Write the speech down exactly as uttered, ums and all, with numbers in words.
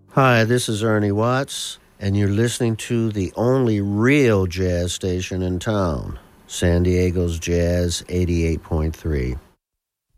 Hi, this is Ernie Watts, and you're listening to the only real jazz station in town, San Diego's Jazz eighty-eight point three.